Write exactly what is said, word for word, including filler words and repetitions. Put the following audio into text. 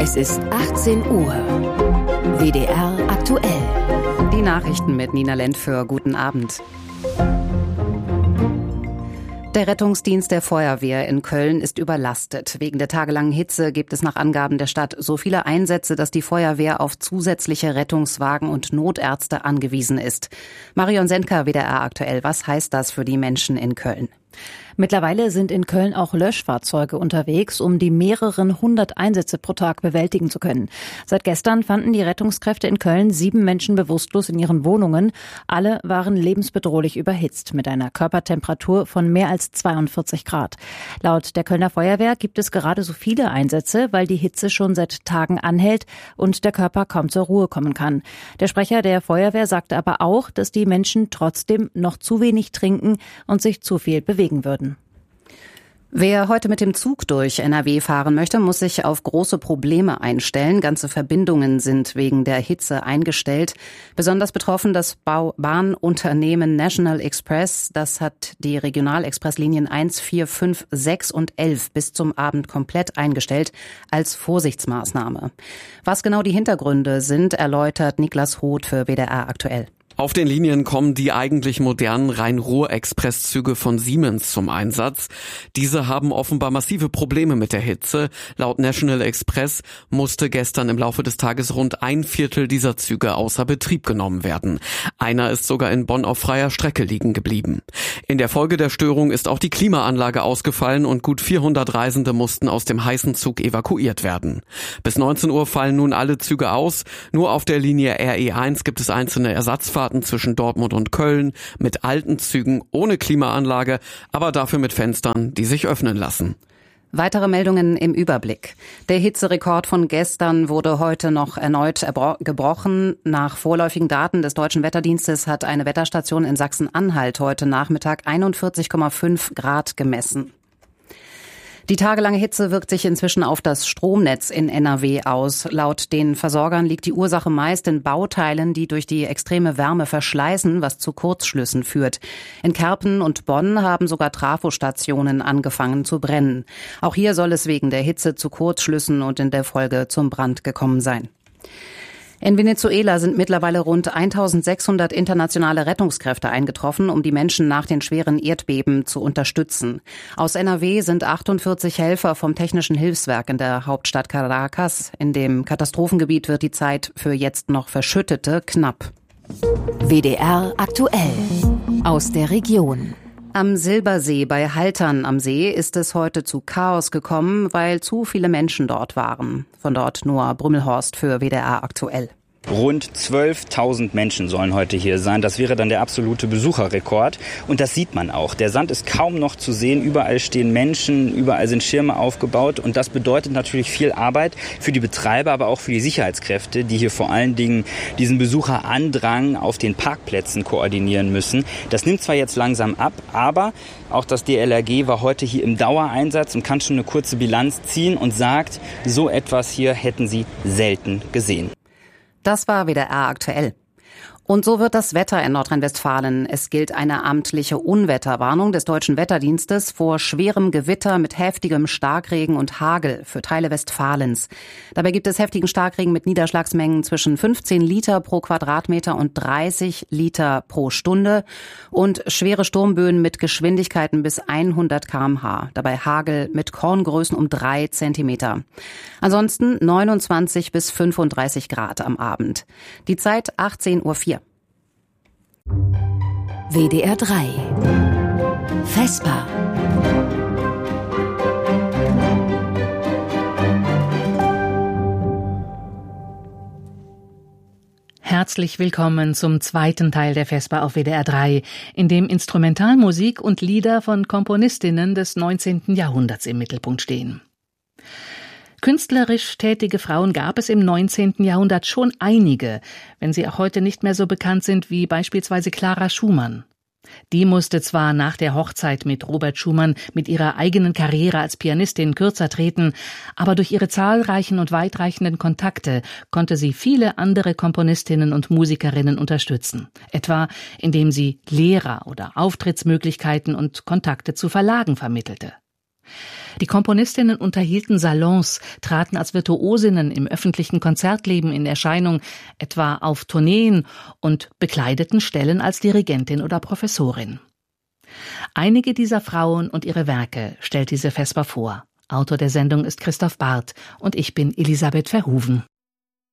Es ist achtzehn Uhr. W D R aktuell. Die Nachrichten mit Nina Lentföhr. Guten Abend. Der Rettungsdienst der Feuerwehr in Köln ist überlastet. Wegen der tagelangen Hitze gibt es nach Angaben der Stadt so viele Einsätze, dass die Feuerwehr auf zusätzliche Rettungswagen und Notärzte angewiesen ist. Marion Sendker, W D R aktuell. Was heißt das für die Menschen in Köln? Mittlerweile sind in Köln auch Löschfahrzeuge unterwegs, um die mehreren hundert Einsätze pro Tag bewältigen zu können. Seit gestern fanden die Rettungskräfte in Köln sieben Menschen bewusstlos in ihren Wohnungen. Alle waren lebensbedrohlich überhitzt mit einer Körpertemperatur von mehr als zweiundvierzig Grad. Laut der Kölner Feuerwehr gibt es gerade so viele Einsätze, weil die Hitze schon seit Tagen anhält und der Körper kaum zur Ruhe kommen kann. Der Sprecher der Feuerwehr sagte aber auch, dass die Menschen trotzdem noch zu wenig trinken und sich zu viel bewegen würden. Wer heute mit dem Zug durch N R W fahren möchte, muss sich auf große Probleme einstellen. Ganze Verbindungen sind wegen der Hitze eingestellt. Besonders betroffen das Bau- Bahnunternehmen National Express. Das hat die Regionalexpresslinien eins, vier, fünf, sechs und elf bis zum Abend komplett eingestellt als Vorsichtsmaßnahme. Was genau die Hintergründe sind, erläutert Niklas Roth für W D R aktuell. Auf den Linien kommen die eigentlich modernen Rhein-Ruhr-Express-Züge von Siemens zum Einsatz. Diese haben offenbar massive Probleme mit der Hitze. Laut National Express musste gestern im Laufe des Tages rund ein Viertel dieser Züge außer Betrieb genommen werden. Einer ist sogar in Bonn auf freier Strecke liegen geblieben. In der Folge der Störung ist auch die Klimaanlage ausgefallen und gut vierhundert Reisende mussten aus dem heißen Zug evakuiert werden. Bis neunzehn Uhr fallen nun alle Züge aus. Nur auf der Linie R E eins gibt es einzelne Ersatzfahrten zwischen Dortmund und Köln mit alten Zügen ohne Klimaanlage, aber dafür mit Fenstern, die sich öffnen lassen. Weitere Meldungen im Überblick. Der Hitzerekord von gestern wurde heute noch erneut gebrochen. Nach vorläufigen Daten des Deutschen Wetterdienstes hat eine Wetterstation in Sachsen-Anhalt heute Nachmittag einundvierzig Komma fünf Grad gemessen. Die tagelange Hitze wirkt sich inzwischen auf das Stromnetz in N R W aus. Laut den Versorgern liegt die Ursache meist in Bauteilen, die durch die extreme Wärme verschleißen, was zu Kurzschlüssen führt. In Kerpen und Bonn haben sogar Trafostationen angefangen zu brennen. Auch hier soll es wegen der Hitze zu Kurzschlüssen und in der Folge zum Brand gekommen sein. In Venezuela sind mittlerweile rund eintausendsechshundert internationale Rettungskräfte eingetroffen, um die Menschen nach den schweren Erdbeben zu unterstützen. Aus N R W sind achtundvierzig Helfer vom Technischen Hilfswerk in der Hauptstadt Caracas. In dem Katastrophengebiet wird die Zeit für jetzt noch Verschüttete knapp. W D R aktuell aus der Region. Am Silbersee bei Haltern am See ist es heute zu Chaos gekommen, weil zu viele Menschen dort waren. Von dort Noah Brümmelhorst für W D R aktuell. Rund zwölftausend Menschen sollen heute hier sein. Das wäre dann der absolute Besucherrekord. Und das sieht man auch. Der Sand ist kaum noch zu sehen. Überall stehen Menschen, überall sind Schirme aufgebaut. Und das bedeutet natürlich viel Arbeit für die Betreiber, aber auch für die Sicherheitskräfte, die hier vor allen Dingen diesen Besucherandrang auf den Parkplätzen koordinieren müssen. Das nimmt zwar jetzt langsam ab, aber auch das D L R G war heute hier im Dauereinsatz und kann schon eine kurze Bilanz ziehen und sagt, so etwas hier hätten sie selten gesehen. Das war W D R aktuell. Und so wird das Wetter in Nordrhein-Westfalen. Es gilt eine amtliche Unwetterwarnung des Deutschen Wetterdienstes vor schwerem Gewitter mit heftigem Starkregen und Hagel für Teile Westfalens. Dabei gibt es heftigen Starkregen mit Niederschlagsmengen zwischen fünfzehn Liter pro Quadratmeter und dreißig Liter pro Stunde und schwere Sturmböen mit Geschwindigkeiten bis hundert Kilometer pro Stunde. Dabei Hagel mit Korngrößen um drei Zentimeter. Ansonsten neunundzwanzig bis fünfunddreißig Grad am Abend. Die Zeit achtzehn Uhr vier. W D R drei Vesper. Herzlich willkommen zum zweiten Teil der Vesper auf W D R drei, in dem Instrumentalmusik und Lieder von Komponistinnen des neunzehnten Jahrhunderts im Mittelpunkt stehen. Künstlerisch tätige Frauen gab es im neunzehnten Jahrhundert schon einige, wenn sie auch heute nicht mehr so bekannt sind wie beispielsweise Clara Schumann. Die musste zwar nach der Hochzeit mit Robert Schumann mit ihrer eigenen Karriere als Pianistin kürzer treten, aber durch ihre zahlreichen und weitreichenden Kontakte konnte sie viele andere Komponistinnen und Musikerinnen unterstützen, etwa indem sie Lehrer oder Auftrittsmöglichkeiten und Kontakte zu Verlagen vermittelte. Die Komponistinnen unterhielten Salons, traten als Virtuosinnen im öffentlichen Konzertleben in Erscheinung, etwa auf Tourneen, und bekleideten Stellen als Dirigentin oder Professorin. Einige dieser Frauen und ihre Werke stellt diese Vesper vor. Autor der Sendung ist Christoph Barth und ich bin Elisabeth Verhoeven.